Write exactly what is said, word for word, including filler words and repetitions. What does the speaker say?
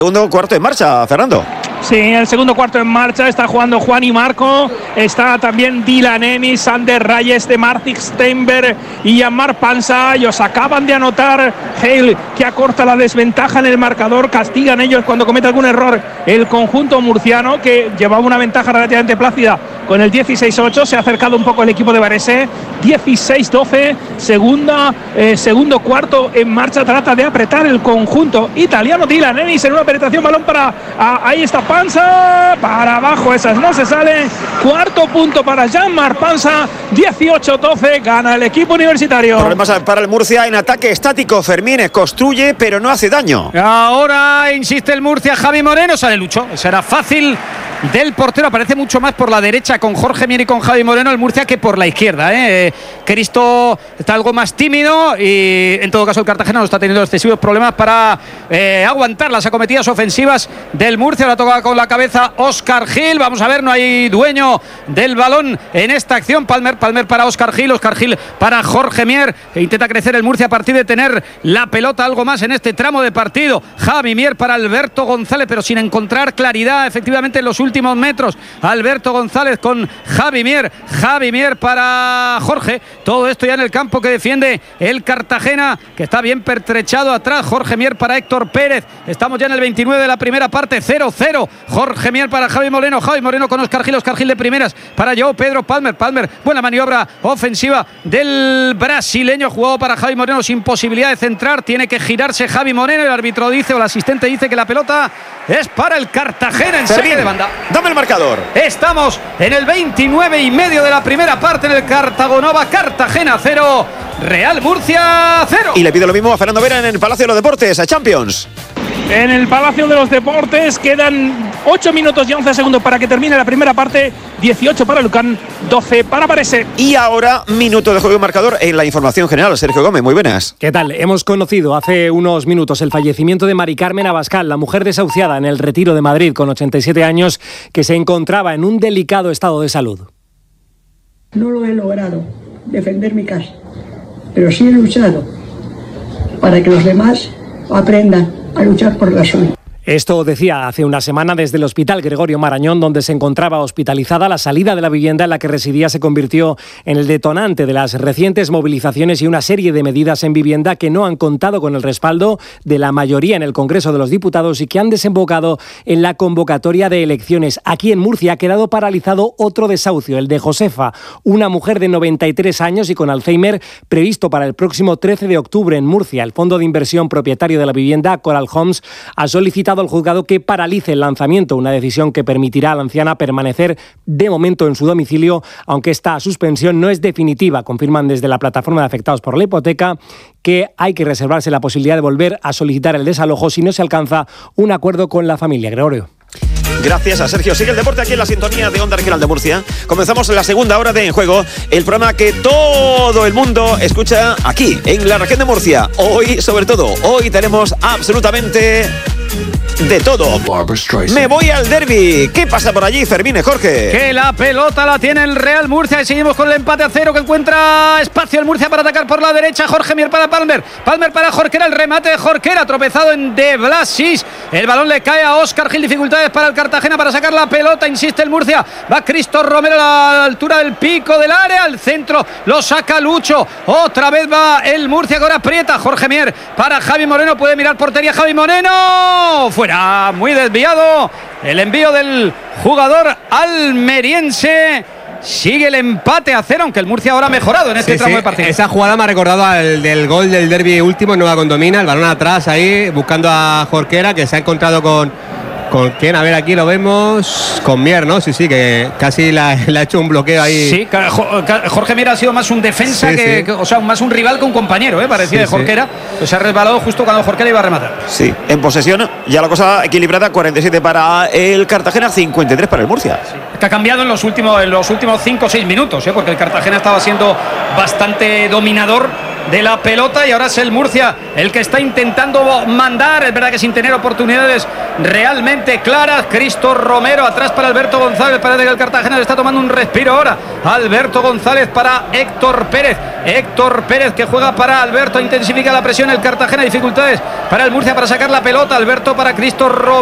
Segundo cuarto en marcha, Fernando. Sí, el segundo cuarto en marcha, está jugando Juan y Marco, está también Dylan Ennis, Sander Reyes, de Martic Steinberg y Yanmar Pansa. Ellos acaban de anotar. Hale, que acorta la desventaja en el marcador, castigan ellos cuando comete algún error el conjunto murciano, que llevaba una ventaja relativamente plácida con el dieciséis ocho. Se ha acercado un poco el equipo de Varese. dieciséis doce, segunda, eh, segundo cuarto en marcha, trata de apretar el conjunto italiano. Dylan Ennis en una penetración, balón para, a, ahí está Pansa, para abajo, esas no se salen. Cuarto punto para Yanmar Pansa, dieciocho doce, gana el equipo universitario. Problemas para el Murcia en ataque estático. Fermín construye pero no hace daño. Ahora insiste el Murcia, Javi Moreno, sale Lucho, será fácil del portero, aparece mucho más por la derecha con Jorge Mier y con Javi Moreno el Murcia que por la izquierda, ¿eh? Cristo está algo más tímido y en todo caso el Cartagena no está teniendo excesivos problemas para eh, aguantar las acometidas ofensivas del Murcia. Ahora toca con la cabeza Óscar Gil, vamos a ver, no hay dueño del balón en esta acción. Palmer, Palmer para Óscar Gil, Óscar Gil para Jorge Mier, e intenta crecer el Murcia a partir de tener la pelota algo más en este tramo de partido. Javi Mier para Alberto González, pero sin encontrar claridad efectivamente en los últimos últimos metros. Alberto González con Javi Mier, Javi Mier para Jorge. Todo esto ya en el campo que defiende el Cartagena, que está bien pertrechado atrás. Jorge Mier para Héctor Pérez. Estamos ya en el veintinueve de la primera parte, cero cero. Jorge Mier para Javi Moreno, Javi Moreno con Óscar Gil, Óscar Gil de primeras para João Pedro Palmer, Palmer, buena maniobra ofensiva del brasileño, jugado para Javi Moreno sin posibilidad de centrar, tiene que girarse Javi Moreno. El árbitro dice, o el asistente dice, que la pelota es para el Cartagena en saque de banda. Dame el marcador. Estamos en el veintinueve y medio de la primera parte en el Cartagonova. Cartagena cero, Real Murcia cero. Y le pido lo mismo a Fernando Vera en el Palacio de los Deportes, a Champions. En el Palacio de los Deportes quedan ocho minutos y once segundos para que termine la primera parte. dieciocho para Lucán, doce para Varese. Y ahora, minuto de juego y marcador en la información general. Sergio Gómez, muy buenas. ¿Qué tal? Hemos conocido hace unos minutos el fallecimiento de Mari Carmen Abascal, la mujer desahuciada en el Retiro de Madrid con ochenta y siete años, que se encontraba en un delicado estado de salud. No lo he logrado, defender mi casa, pero sí he luchado para que los demás aprendan a luchar por la suya. Esto decía hace una semana desde el Hospital Gregorio Marañón, donde se encontraba hospitalizada. La salida de la vivienda en la que residía se convirtió en el detonante de las recientes movilizaciones y una serie de medidas en vivienda que no han contado con el respaldo de la mayoría en el Congreso de los Diputados y que han desembocado en la convocatoria de elecciones. Aquí en Murcia ha quedado paralizado otro desahucio, el de Josefa, una mujer de noventa y tres años y con Alzheimer, previsto para el próximo trece de octubre en Murcia. El fondo de inversión propietario de la vivienda, Coral Homes, ha solicitado al juzgado que paralice el lanzamiento, una decisión que permitirá a la anciana permanecer de momento en su domicilio, aunque esta suspensión no es definitiva. Confirman desde la plataforma de afectados por la hipoteca que hay que reservarse la posibilidad de volver a solicitar el desalojo si no se alcanza un acuerdo con la familia. Gregorio. Gracias a Sergio. Sigue el deporte aquí en la sintonía de Onda Regional de Murcia. Comenzamos la segunda hora de En Juego, el programa que todo el mundo escucha aquí, en la región de Murcia. Hoy, sobre todo, hoy tenemos absolutamente de todo. Me voy al derbi. ¿Qué pasa por allí, Fermín, Jorge? Que la pelota la tiene el Real Murcia y seguimos con el empate a cero, que encuentra espacio el Murcia para atacar por la derecha. Jorge Mier para Palmer, Palmer para Jorquera, el remate de Jorquera, tropezado en De Blasis. El balón le cae a Óscar Gil, dificultades para el Cartagena para sacar la pelota, insiste el Murcia. Va Cristo Romero a la altura del pico del área, al centro, lo saca Lucho. Otra vez va el Murcia que ahora aprieta. Jorge Mier para Javi Moreno, puede mirar portería Javi Moreno. Fuera, muy desviado el envío del jugador almeriense. Sigue el empate a cero, aunque el Murcia ahora ha mejorado en este sí, tramo sí. de partido. Esa jugada me ha recordado al del gol del derbi último en Nueva Condomina, el balón atrás ahí buscando a Jorquera, que se ha encontrado con ¿Con quién? A ver, aquí lo vemos. Con Mier, ¿no? Sí, sí, que casi le ha hecho un bloqueo ahí. Sí, Jorge Mier ha sido más un defensa sí, que, sí. que. O sea, más un rival que un compañero, ¿eh? Parecía sí, de Jorquera. Sí. Pues se ha resbalado justo cuando Jorquera iba a rematar. Sí, en posesión, ya la cosa equilibrada: cuarenta y siete para el Cartagena, cincuenta y tres para el Murcia. Sí. Que ha cambiado en los últimos en los últimos cinco o seis minutos, ¿eh? Porque el Cartagena estaba siendo bastante dominador de la pelota y ahora es el Murcia el que está intentando mandar. Es verdad que sin tener oportunidades realmente claras. Cristo Romero atrás para Alberto González. Parece que el Cartagena le está tomando un respiro ahora. Alberto González para Héctor Pérez. Héctor Pérez que juega para Alberto. Intensifica la presión el Cartagena. Dificultades para el Murcia para sacar la pelota. Alberto para Cristo Romero.